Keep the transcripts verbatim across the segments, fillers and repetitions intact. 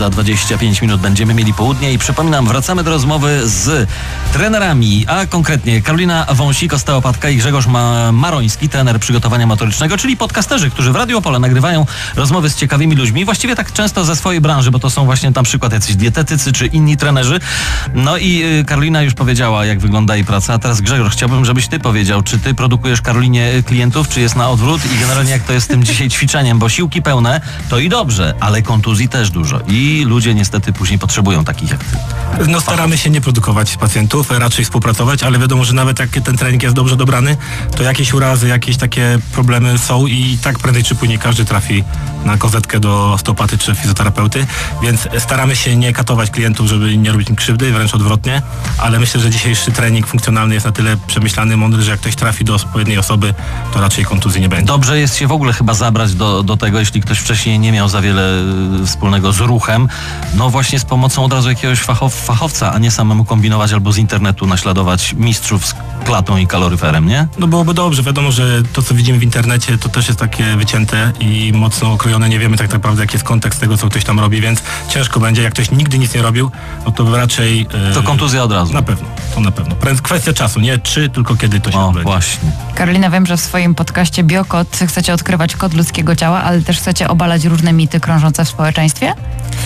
Za dwadzieścia pięć minut będziemy mieli południe i przypominam, wracamy do rozmowy z trenerami, a konkretnie Karolina Wąsik, osteopatka, i Grzegorz Ma- Maroński, trener przygotowania motorycznego, czyli podcasterzy, którzy w Radio Opole nagrywają rozmowy z ciekawymi ludźmi, właściwie tak często ze swojej branży, bo to są właśnie na przykład jacyś dietetycy czy inni trenerzy. No i y, Karolina już powiedziała, jak wygląda jej praca, a teraz Grzegorz, chciałbym, żebyś ty powiedział, czy ty produkujesz Karolinie klientów, czy jest na odwrót i generalnie jak to jest z tym dzisiaj ćwiczeniem, bo siłki pełne to i dobrze, ale kontuzji też dużo i ludzie niestety później potrzebują takich jak ty. No staramy się nie produkować pacjentów, raczej współpracować, ale wiadomo, że nawet jak ten trening jest dobrze dobrany, to jakieś urazy, jakieś takie problemy są i tak prędzej czy później każdy trafi na kozetkę do osteopaty czy fizjoterapeuty, więc staramy się nie katować klientów, żeby nie robić im krzywdy, wręcz odwrotnie, ale myślę, że dzisiejszy trening funkcjonalny jest na tyle przemyślany, mądry, że jak ktoś trafi do odpowiedniej osoby, to raczej kontuzji nie będzie. Dobrze jest się w ogóle chyba zabrać do, do tego, jeśli ktoś wcześniej nie miał za wiele wspólnego z ruchem, no właśnie z pomocą od razu jakiegoś fachow, fachowca, a nie samemu kombinować albo z internetu naśladować mistrzów z klatą i kaloryferem, nie? No byłoby dobrze, wiadomo, że to co widzimy w internecie to też jest takie wycięte i mocno okrojone, nie wiemy tak naprawdę jaki jest kontekst tego, co ktoś tam robi, więc ciężko będzie, jak ktoś nigdy nic nie robił, no to raczej... Yy, to kontuzja od razu. Na pewno, to na pewno. Kwestia czasu, nie czy, tylko kiedy to się o, odbędzie. Właśnie. Karolina, wiem, że w swoim podcaście Biokod chcecie odkrywać kod ludzkiego ciała, ale też chcecie obalać różne mity krążące w społeczeństwie?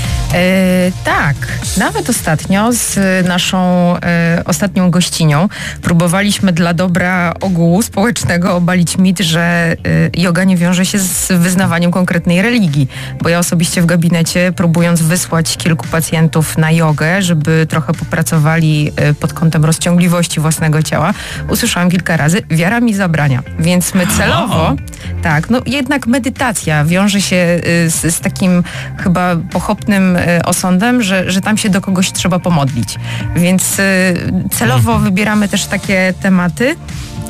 E, tak, nawet ostatnio z naszą e, ostatnią gościnią próbowaliśmy dla dobra ogółu społecznego obalić mit, że e, joga nie wiąże się z wyznawaniem konkretnej religii, bo ja osobiście w gabinecie, próbując wysłać kilku pacjentów na jogę, żeby trochę popracowali e, pod kątem rozciągliwości własnego ciała, usłyszałam kilka razy, wiara mi zabrania, więc my celowo, tak, no jednak medytacja wiąże się e, z, z takim chyba pochopnym osądem, że, że tam się do kogoś trzeba pomodlić. Więc y, celowo wybieramy też takie tematy y,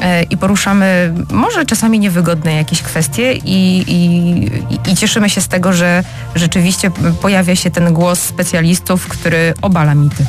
i poruszamy może czasami niewygodne jakieś kwestie i, i, i cieszymy się z tego, że rzeczywiście pojawia się ten głos specjalistów, który obala mity.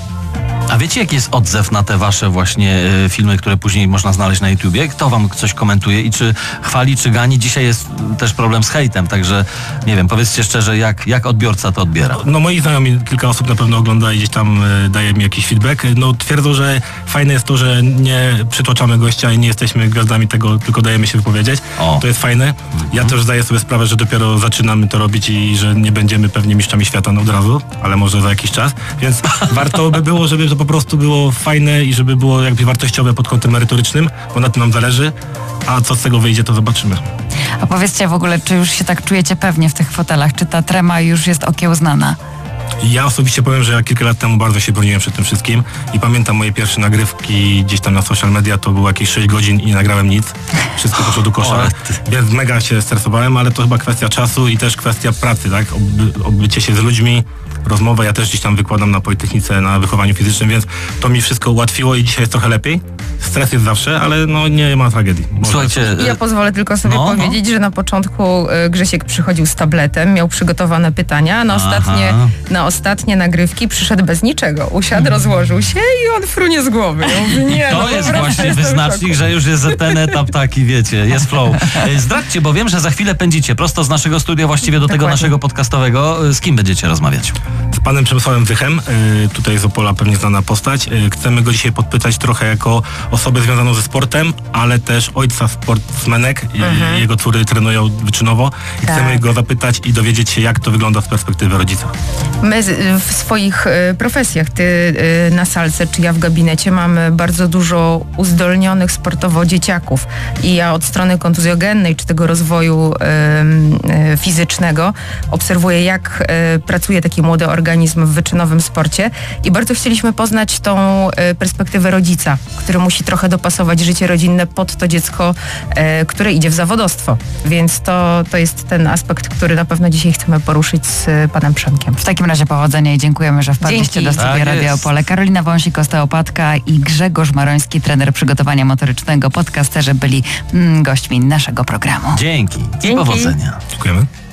A wiecie, jaki jest odzew na te wasze właśnie y, filmy, które później można znaleźć na YouTubie? Kto wam coś komentuje i czy chwali, czy gani? Dzisiaj jest też problem z hejtem, także nie wiem, powiedzcie szczerze, jak, jak odbiorca to odbiera? No moi znajomi, kilka osób na pewno ogląda i gdzieś tam y, daje mi jakiś feedback. No twierdzą, że fajne jest to, że nie przytłaczamy gościa i nie jesteśmy gwiazdami tego, tylko dajemy się wypowiedzieć. O. To jest fajne. Ja też zdaję sobie sprawę, że dopiero zaczynamy to robić i że nie będziemy pewnie mistrzami świata no, od razu, ale może za jakiś czas, więc warto by było, żeby to po prostu było fajne i żeby było jakby wartościowe pod kątem merytorycznym, bo na tym nam zależy, a co z tego wyjdzie, to zobaczymy. A powiedzcie w ogóle, czy już się tak czujecie pewnie w tych fotelach, czy ta trema już jest okiełznana? Ja osobiście powiem, że ja kilka lat temu bardzo się broniłem przed tym wszystkim i pamiętam moje pierwsze nagrywki gdzieś tam na social media, to było jakieś sześć godzin i nie nagrałem nic. Wszystko poszło do kosza, więc mega się stresowałem, ale to chyba kwestia czasu i też kwestia pracy, tak? Oby, obycie się z ludźmi, rozmowa, ja też gdzieś tam wykładam na Politechnice, na wychowaniu fizycznym, więc to mi wszystko ułatwiło i dzisiaj jest trochę lepiej. Stres jest zawsze, ale no nie ma tragedii. Może. Słuchajcie... Ja pozwolę tylko sobie no, powiedzieć, no. że na początku Grzesiek przychodził z tabletem, miał przygotowane pytania, na ostatnie, na ostatnie nagrywki przyszedł bez niczego. Usiadł, rozłożył się i on frunie z głowy. Ja mówię, nie, to no, jest właśnie wyznacznik, że już jest ten etap taki, wiecie, jest flow. Zdradźcie, bo wiem, że za chwilę pędzicie prosto z naszego studia właściwie do Dokładnie. tego naszego podcastowego. Z kim będziecie rozmawiać? Z panem Przemysławem Wychem, tutaj z Opola pewnie znana postać. Chcemy go dzisiaj podpytać trochę jako osobę związaną ze sportem, ale też ojca sportsmenek. Mhm. Jego córy trenują wyczynowo i tak. Chcemy go zapytać i dowiedzieć się, jak to wygląda z perspektywy rodzica. My w swoich profesjach, ty na salce, czy ja w gabinecie, mamy bardzo dużo uzdolnionych sportowo dzieciaków i ja od strony kontuzjogennej, czy tego rozwoju y, y, fizycznego obserwuję, jak y, pracuje taki młody organizm w wyczynowym sporcie i bardzo chcieliśmy poznać tą y, perspektywę rodzica, który musi trochę dopasować życie rodzinne pod to dziecko, y, które idzie w zawodowstwo. Więc to, to jest ten aspekt, który na pewno dzisiaj chcemy poruszyć z y, panem Przemkiem. W takim razie powodzenia i dziękujemy, że wpadliście Dzięki. do studia Tak Radia jest. Opole. Karolina Wąsik, osteopatka, i Grzegorz Maroński, trener przygotowania motorycznego. Podcasterzy byli mm, gośćmi naszego programu. Dzięki. Dzięki. I powodzenia. Dziękujemy.